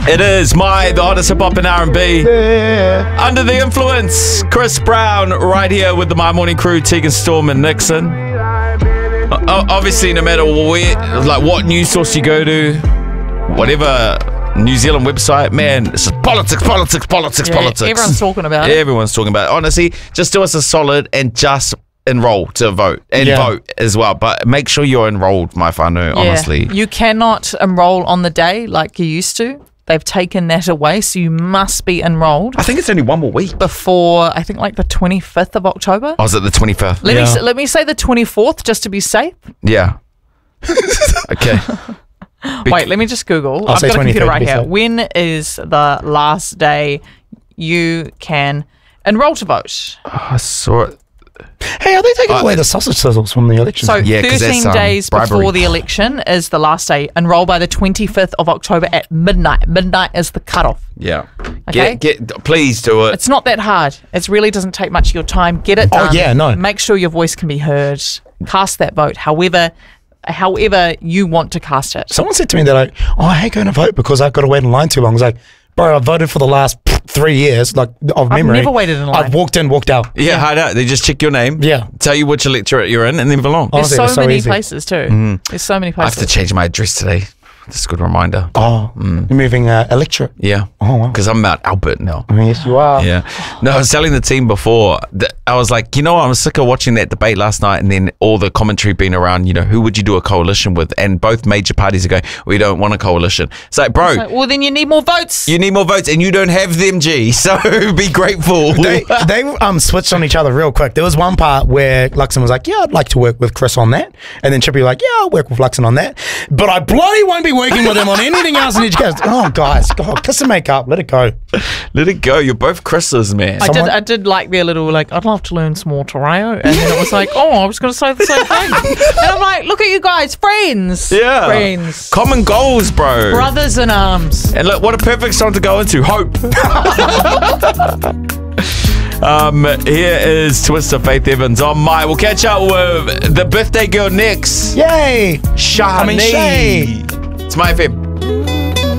It is the hottest hip hop and R&B. Yeah. Under the influence, Chris Brown right here with the My Morning Crew, Tegan Storm and Nixon. Obviously, no matter where, like what news source you go to, whatever New Zealand website, man, it's just politics. Everyone's talking about it. Everyone's talking about it. Honestly, just do us a solid and just enroll to vote and vote as well. But make sure you're enrolled, my whānau, honestly. You cannot enroll on the day like you used to. They've taken that away, so you must be enrolled I think it's only one more week. before, I think, like the 25th of October. Oh, is it the 25th? Let me say the 24th just to be safe. Yeah. Okay. Wait, let me just Google. I'll I've say got a computer 23rd right to be here. safe. When is the last day you can enroll to vote? I saw it. Hey, are they taking away the sausage sizzles from the election? So Yeah, 'cause 13 that's, days bribery. before the election is the last day. Enroll by the 25th of October at midnight. Midnight is the cutoff. Yeah. Okay. Please do it. It's not that hard. It really doesn't take much of your time. Get it Oh, done. yeah, no. Make sure your voice can be heard. Cast that vote. However you want to cast it. Someone said to me, they're like, oh, I hate going to vote because I've got to wait in line too long. I was like, bro, I've voted for the last 3 years, like, of memory. never waited in line. I've walked in, walked out. Yeah, hide out. They just check your name. Yeah. Tell you which electorate you're in and then belong. Oh, There's Honestly, so it's so many easy. places too. There's so many I have places. to change my address today. That's a good reminder. Oh, you're moving electorate. Yeah. Oh, wow. Because I'm Mount Albert now. Oh, yes, you are. Yeah. No, I was telling the team before that I was like, I'm sick of watching that debate last night and then all the commentary being around, who would you do a coalition with? And both major parties are going, we don't want a coalition. It's like, bro, Well, then you need more votes. you need more votes and you don't have them, G. So be grateful. They switched on each other real quick. There was one part where Luxon was like, yeah, I'd like to work with Chris on that. And then Chippy was like, yeah, I'll work with Luxon on that. But I bloody won't be working with him on anything else. And he just goes, oh, guys, God, kiss and make up. Let it go. Let it go. You're both Chris's, man. I did like their little, like, I'd love to learn some more Te Reo. And then it was like, I was going to say the same thing. And I'm like, look at you guys, friends. Yeah. Friends. Common goals, bro. Brothers in arms. And look, what a perfect song to go into. Hope. Here is Twister Faith Evans on We'll catch up with the birthday girl next. Yay. Shani. Shay. It's My FM.